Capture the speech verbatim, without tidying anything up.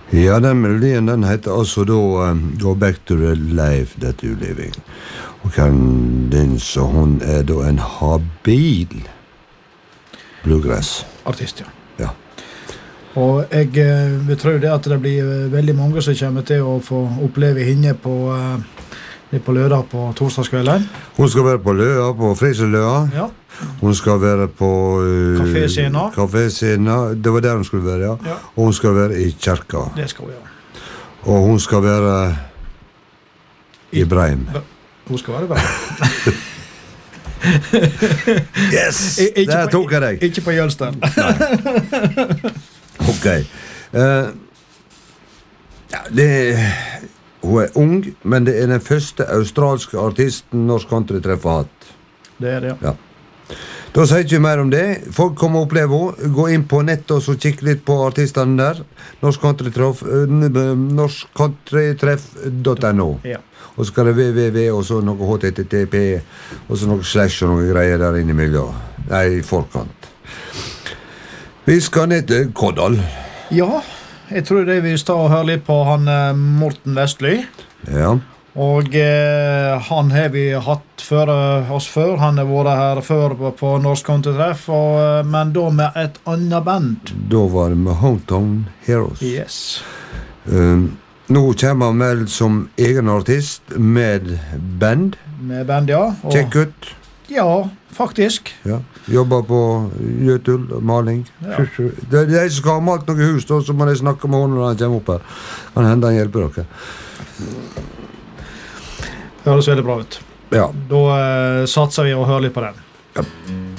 Ja, den melodien den heter altså da um, Go Back to the Life That You Living. Og Candice, hun er da en habil bluegrass-artist, ja. Ja. Og jeg uh, vil tro det at det blir uh, veldig mange som kommer til å få oppleve henne på, uh, på Løda på torsdagskvelden. Hun skal være på Løa, på Friseløa. Ja. Hun skal være på uh, Kaféscena. Kaféscena, det var der hun skulle være, ja. Ja. Og hun skal være i kjerka. Det skal hun gjøre. Og hun skal være i Breim. Hun skal være bra. Yes! I, Der tok jeg deg. Ikke på Jølsten. Ok. Uh, ja, det hun er ung, men det er den første australske artisten norsk country treffer hatt. Det er det, ja. Da sier ikke mer om det. Folk kommer å oppleve henne. Gå inn på nettet og så kikke litt på artistene der. Norsk country treff norsk country treff punktum no. Ja. Og så skal det www og så noe H T T P og så noe slash og noe greier der inne i miljøet. Nei, i forkant. Vi skal ned til Koddal. Ja, jeg tror det vi skal høre litt på han Morten Vestly. Ja. Og eh, han har vi hatt før oss før. Han har vært her før på, på Norsk Country-treff, og, men da med et annet band. Da var det med Hometown Heroes. Yes. Um, nå kommer han vel som egen artist med band. Med band, ja. Og, Check ut. Ja, faktisk. Ja. Jobber på gjøtul og maling. Ja. Det er de som skal ha malt noe hus, da, så må de snakke med henne når han kommer opp her. Kan hende han hjelper dere. Høres veldig bra ut. Ja. Da eh, satser vi og hører litt på den. Ja.